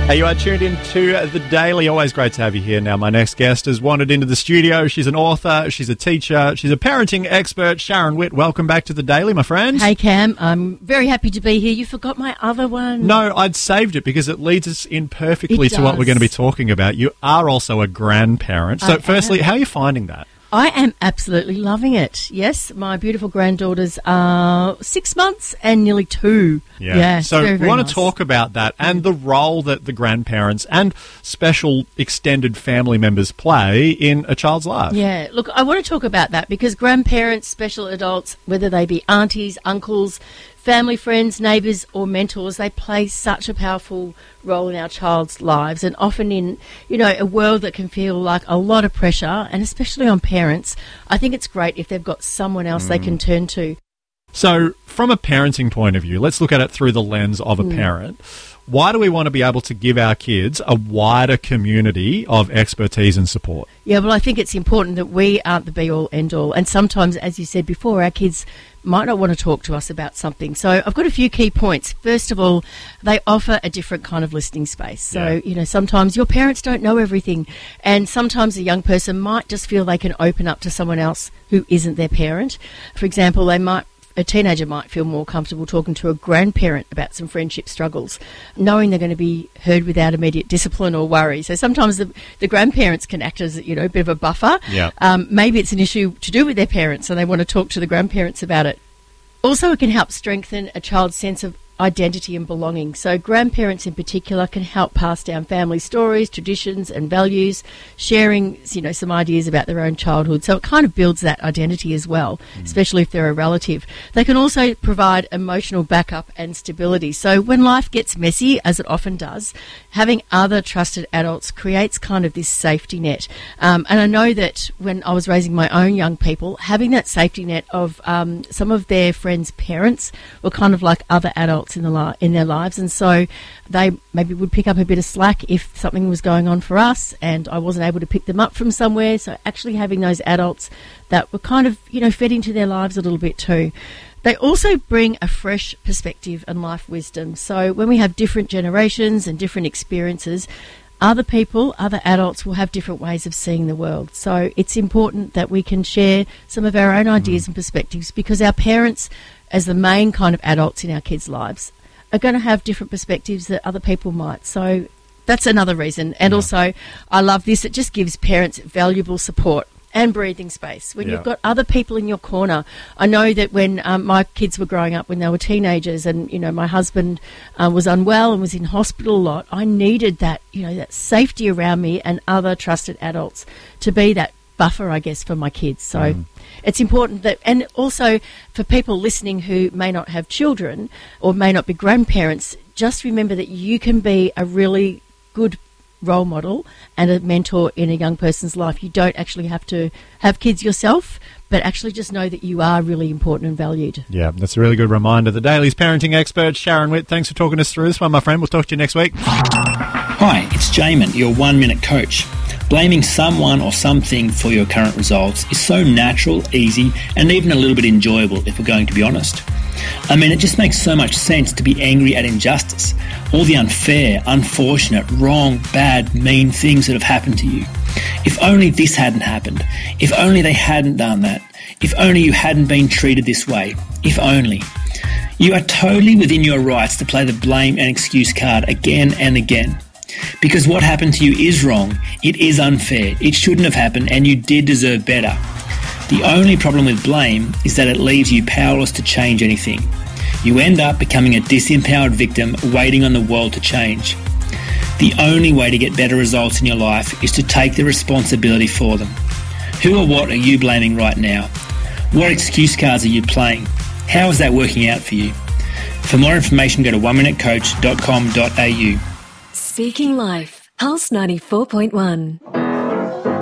Hey, you are tuned in to The Daily. Always great to have you here. Now, my next guest has wandered into the studio. She's an author, she's a teacher, she's a parenting expert. Sharon Witt, welcome back to The Daily, my friend. Hey, Cam. I'm very happy to be here. You forgot my other one. No, I'd saved it because it leads us in perfectly to what we're going to be talking about. You are also a grandparent. So, firstly, how are you finding that? I am absolutely loving it. Yes, my beautiful granddaughters are 6 months and nearly 2. Yeah. So very, very we want nice. to talk about that and the role that the grandparents and special extended family members play in a child's life. Yeah, look, I want to talk about that because grandparents, special adults, whether they be aunties, uncles, family, friends, neighbours or mentors, they play such a powerful role in our child's lives, and often in, a world that can feel like a lot of pressure, and especially on parents, I think it's great if they've got someone else they can turn to. So from a parenting point of view, let's look at it through the lens of a parent. Why do we want to be able to give our kids a wider community of expertise and support? Yeah, well, I think it's important that we aren't the be-all, end-all. And sometimes, as you said before, our kids might not want to talk to us about something. So I've got a few key points. First of all, they offer a different kind of listening space. So, sometimes your parents don't know everything. And sometimes a young person might just feel they can open up to someone else who isn't their parent. For example, a teenager might feel more comfortable talking to a grandparent about some friendship struggles, knowing they're going to be heard without immediate discipline or worry. So sometimes the grandparents can act as, a bit of a buffer. Yeah. Maybe it's an issue to do with their parents and they want to talk to the grandparents about it. Also, it can help strengthen a child's sense of identity and belonging. So grandparents in particular can help pass down family stories, traditions and values, sharing, some ideas about their own childhood. So it kind of builds that identity as well, especially if they're a relative. They can also provide emotional backup and stability. So when life gets messy, as it often does, having other trusted adults creates kind of this safety net. And I know that when I was raising my own young people, having that safety net of some of their friends' parents were kind of like other adults in their lives, and so they maybe would pick up a bit of slack if something was going on for us and I wasn't able to pick them up from somewhere. So actually having those adults that were kind of fed into their lives a little bit too. They also bring a fresh perspective and life wisdom. So when we have different generations and different experiences, other adults will have different ways of seeing the world. So it's important that we can share some of our own ideas and perspectives, because our parents, as the main kind of adults in our kids' lives, are going to have different perspectives that other people might. So that's another reason. And also, I love this. It just gives parents valuable support and breathing space. When you've got other people in your corner. I know that when my kids were growing up, when they were teenagers, and, my husband was unwell and was in hospital a lot, I needed that, that safety around me and other trusted adults to be that buffer, I guess, for my kids. So it's important that, and also for people listening who may not have children or may not be grandparents, just remember that you can be a really good role model and a mentor in a young person's life. You don't actually have to have kids yourself, but actually just know that you are really important and valued. Yeah, that's a really good reminder. The Daily's parenting expert, Sharon Witt, thanks for talking us through this one, my friend. We'll talk to you next week. Hi, it's Jamin, your 1-minute coach. Blaming someone or something for your current results is so natural, easy, and even a little bit enjoyable, if we're going to be honest. It just makes so much sense to be angry at injustice, all the unfair, unfortunate, wrong, bad, mean things that have happened to you. If only this hadn't happened. If only they hadn't done that. If only you hadn't been treated this way. If only. You are totally within your rights to play the blame and excuse card again and again. Because what happened to you is wrong, it is unfair, it shouldn't have happened, and you did deserve better. The only problem with blame is that it leaves you powerless to change anything. You end up becoming a disempowered victim waiting on the world to change. The only way to get better results in your life is to take the responsibility for them. Who or what are you blaming right now? What excuse cards are you playing? How is that working out for you? For more information, go to 1minutecoach.com.au. Speaking Life, Pulse 94.1.